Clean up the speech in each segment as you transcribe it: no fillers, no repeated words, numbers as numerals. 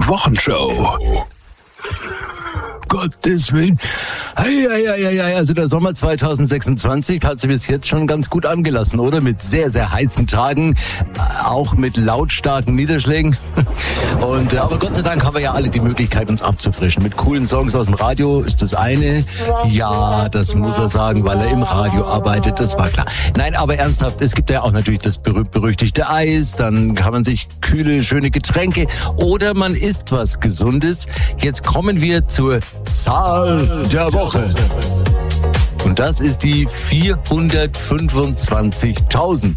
Wochenshow. Gottes Willen. Also der Sommer 2026 hat sich bis jetzt schon ganz gut angelassen, oder? Mit sehr, sehr heißen Tagen, auch mit lautstarken Niederschlägen. Aber Gott sei Dank haben wir ja alle die Möglichkeit, uns abzufrischen. Mit coolen Songs aus dem Radio ist das eine. Ja, das muss er sagen, weil er im Radio arbeitet, das war klar. Nein, aber ernsthaft, es gibt ja auch natürlich das berühmt-berüchtigte Eis, dann kann man sich kühle, schöne Getränke oder man isst was Gesundes. Jetzt kommen wir zur Zahl der Woche. Und das ist die 425.000.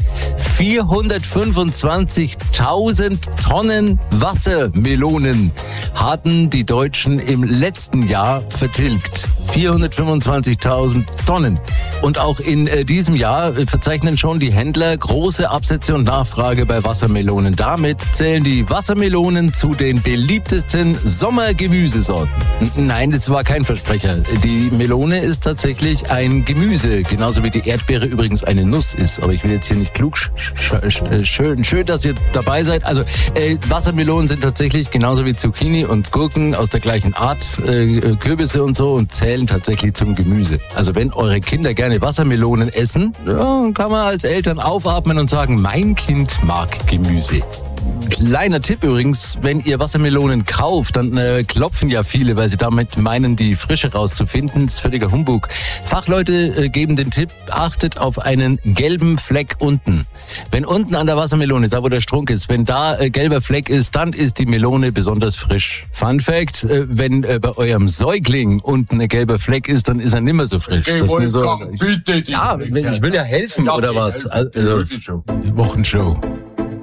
425.000 Tonnen Wassermelonen hatten die Deutschen im letzten Jahr vertilgt. 425.000 Tonnen. Und auch in diesem Jahr verzeichnen schon die Händler große Absätze und Nachfrage bei Wassermelonen. Damit zählen die Wassermelonen zu den beliebtesten Sommergemüsesorten. Nein, das war kein Versprecher. Die Melone ist tatsächlich ein Gemüse, genauso wie die Erdbeere übrigens eine Nuss ist. Aber ich will jetzt hier nicht klug schön, dass ihr dabei seid. Also Wassermelonen sind tatsächlich genauso wie Zucchini und Gurken aus der gleichen Art, Kürbisse und so, und zählen tatsächlich zum Gemüse. Also wenn eure Kinder gerne Wassermelonen essen, ja, kann man als Eltern aufatmen und sagen, mein Kind mag Gemüse. Kleiner Tipp übrigens, wenn ihr Wassermelonen kauft, dann klopfen ja viele, weil sie damit meinen, die Frische rauszufinden. Das ist völliger Humbug. Fachleute geben den Tipp, achtet auf einen gelben Fleck unten. Wenn unten an der Wassermelone, da wo der Strunk ist, wenn da gelber Fleck ist, dann ist die Melone besonders frisch. Fun Fact, wenn bei eurem Säugling unten ein gelber Fleck ist, dann ist er nimmer so frisch. Das ist so, bitte, ja, ich will ja helfen, oder was? Also, Wochenshow.